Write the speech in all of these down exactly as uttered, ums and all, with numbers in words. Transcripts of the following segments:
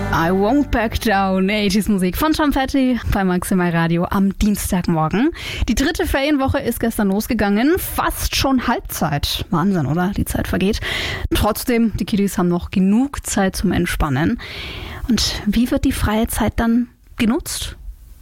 I Won't Back Down, achtziger Musik von Tom Petty bei Maximal Radio am Dienstagmorgen. Die dritte Ferienwoche ist gestern losgegangen, fast schon Halbzeit. Wahnsinn, oder? Die Zeit vergeht. Trotzdem, die Kiddies haben noch genug Zeit zum Entspannen. Und wie wird die freie Zeit dann genutzt?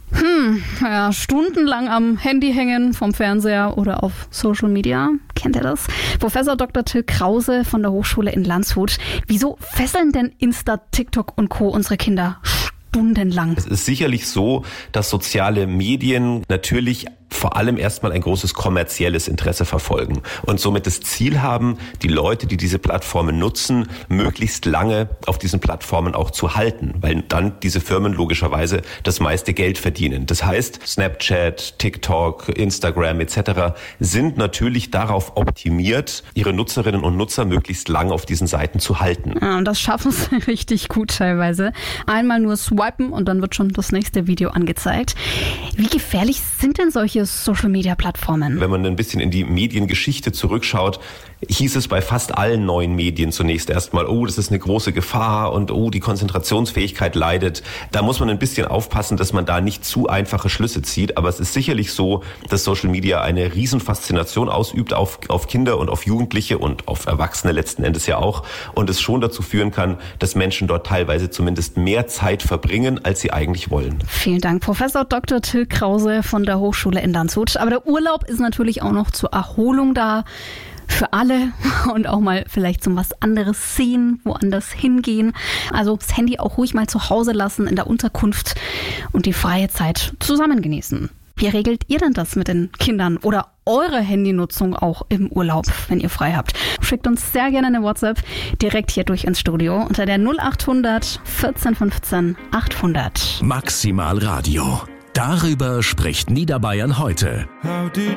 Hm, ja, stundenlang am Handy hängen, vom Fernseher oder auf Social Media. Kennt ihr das? Professor Doktor Till Krause von der Hochschule in Landshut. Wieso fesseln denn Insta, TikTok und Co. unsere Kinder stundenlang? Es ist sicherlich so, dass soziale Medien natürlich vor allem erstmal ein großes kommerzielles Interesse verfolgen und somit das Ziel haben, die Leute, die diese Plattformen nutzen, möglichst lange auf diesen Plattformen auch zu halten, weil dann diese Firmen logischerweise das meiste Geld verdienen. Das heißt, Snapchat, TikTok, Instagram et cetera sind natürlich darauf optimiert, ihre Nutzerinnen und Nutzer möglichst lang auf diesen Seiten zu halten. Ja, und das schaffen sie richtig gut teilweise. Einmal nur swipen und dann wird schon das nächste Video angezeigt. Wie gefährlich sind denn solche Social-Media-Plattformen? Wenn man ein bisschen in die Mediengeschichte zurückschaut, hieß es bei fast allen neuen Medien zunächst erstmal, oh, das ist eine große Gefahr und oh, die Konzentrationsfähigkeit leidet. Da muss man ein bisschen aufpassen, dass man da nicht zu einfache Schlüsse zieht. Aber es ist sicherlich so, dass Social Media eine Riesenfaszination ausübt auf, auf Kinder und auf Jugendliche und auf Erwachsene letzten Endes ja auch. Und es schon dazu führen kann, dass Menschen dort teilweise zumindest mehr Zeit verbringen, als sie eigentlich wollen. Vielen Dank, Professor Doktor Till Krause von der Hochschule in Landshut. Aber der Urlaub ist natürlich auch noch zur Erholung da. Für alle und auch mal vielleicht zum was anderes sehen, woanders hingehen. Also das Handy auch ruhig mal zu Hause lassen in der Unterkunft und die freie Zeit zusammen genießen. Wie regelt ihr denn das mit den Kindern oder eure Handynutzung auch im Urlaub, wenn ihr frei habt? Schickt uns sehr gerne eine WhatsApp direkt hier durch ins Studio unter der null acht hundert vierzehn fünfzehn achthundert. Maximal Radio. Darüber spricht Niederbayern heute. How did